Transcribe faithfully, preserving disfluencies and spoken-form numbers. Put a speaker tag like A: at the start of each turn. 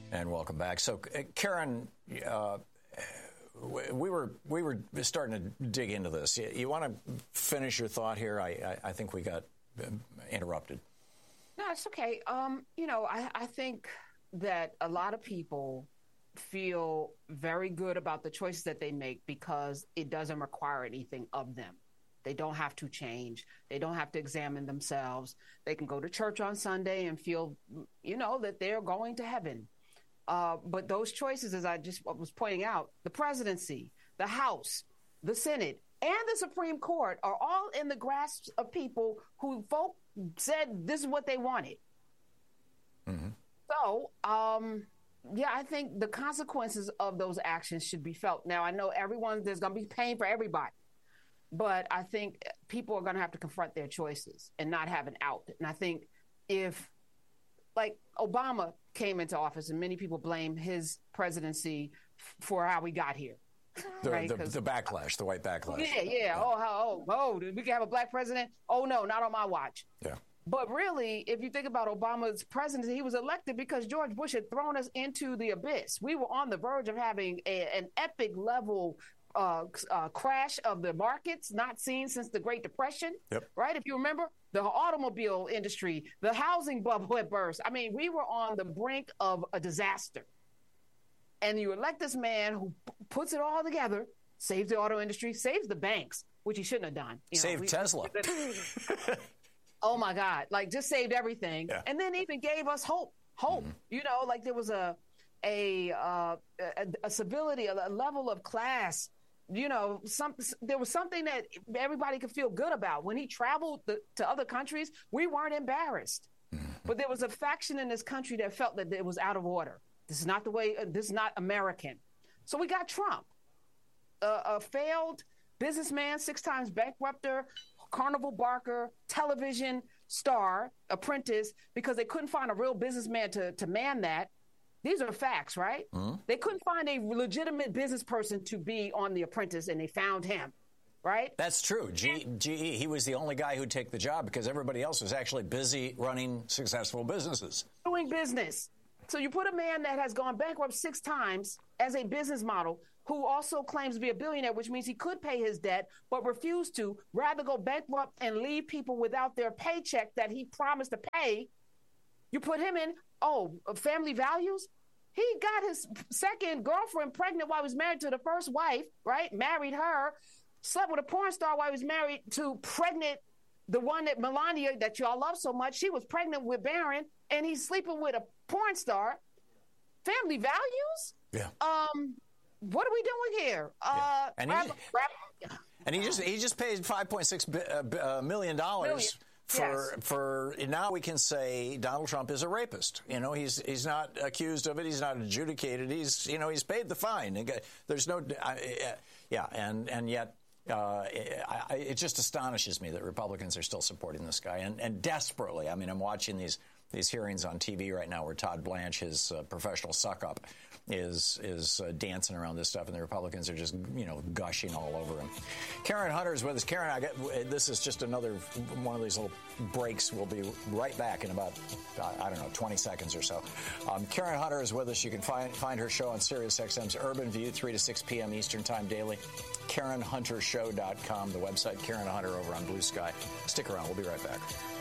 A: And welcome back. So, uh, Karen, uh, we were we were starting to dig into this. You, you want to finish your thought here? I, I, I think we got interrupted.
B: No, it's okay. Um, you know, I, I think that a lot of people feel very good about the choices that they make because it doesn't require anything of them. They don't have to change. They don't have to examine themselves. They can go to church on Sunday and feel, you know, that they're going to heaven. Uh, but those choices, as I just was pointing out, the presidency, the House, the Senate, and the Supreme Court are all in the grasp of people who folk said this is what they wanted. Mm-hmm. So, um, yeah, I think the consequences of those actions should be felt. Now, I know everyone, there's going to be pain for everybody. But I think people are going to have to confront their choices and not have an out. And I think if, like, Obama came into office and many people blame his presidency f- for how we got here.
A: The,
B: right?
A: the, the backlash, the white backlash.
B: Yeah, yeah. yeah. Oh, how, oh, oh, did we can have a black president? Oh, no, not on my watch.
A: Yeah.
B: But really, if you think about Obama's presidency, he was elected because George Bush had thrown us into the abyss. We were on the verge of having a, an epic level Uh, uh, crash of the markets not seen since the Great Depression,
A: yep.
B: right? If you remember, the automobile industry, the housing bubble had burst. I mean, we were on the brink of a disaster. And you elect this man who p- puts it all together, saves the auto industry, saves the banks, which he shouldn't have done. You know,
A: Save
B: we,
A: Tesla.
B: Oh, my God. Like, just saved everything.
A: Yeah.
B: And then even gave us hope. Hope. Mm-hmm. You know, like there was a, a, uh, a, a civility, a, a level of class. You know, some there was something that everybody could feel good about. When he traveled the, to other countries, we weren't embarrassed. Mm-hmm. But there was a faction in this country that felt that it was out of order. This is not the way, uh, this is not American. So we got Trump, uh, a failed businessman, six times bankrupter, carnival barker, television star, apprentice, because they couldn't find a real businessman to, to man that. These are facts, right? Mm-hmm. They couldn't find a legitimate business person to be on The Apprentice, and they found him, right?
A: That's true. G- GE, he was the only guy who'd take the job because everybody else was actually busy running successful businesses.
B: Doing business. So you put a man that has gone bankrupt six times as a business model who also claims to be a billionaire, which means he could pay his debt, but refused to, rather go bankrupt and leave people without their paycheck that he promised to pay. You put him in, oh, family values? He got his second girlfriend pregnant while he was married to the first wife, right? Married her, slept with a porn star while he was married to pregnant, the one that Melania, that y'all love so much. She was pregnant with Barron, and he's sleeping with a porn star. Family values?
A: Yeah.
B: Um, what are we doing here?
A: Yeah.
B: Uh,
A: and,
B: rap,
A: he,
B: rap,
A: and he just he just paid five point six uh, million dollars.
B: Million.
A: For
B: yes.
A: for now, we can say Donald Trump is a rapist. You know, he's he's not accused of it. He's not adjudicated. He's you know he's paid the fine. There's no uh, yeah, and and yet uh, it, it just astonishes me that Republicans are still supporting this guy and, and desperately. I mean, I'm watching these these hearings on T V right now where Todd Blanche, his uh, professional suck up, is is uh, dancing around this stuff, and the Republicans are just you know gushing all over him. Karen Hunter is with us. Karen, I got this is just another one of these little breaks. We'll be right back in about I don't know twenty seconds or so. Um, Karen Hunter is with us. You can find find her show on Sirius X M's Urban View, three to six p.m. Eastern Time daily. Karen Hunter Show dot com, the website. Karen Hunter over on Blue Sky. Stick around. We'll be right back.